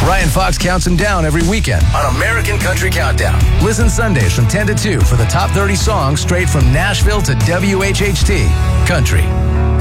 Ryan Fox counts them down every weekend on American Country Countdown. Listen Sundays from 10 to 2 for the top 30 songs straight from Nashville to WHHT Country.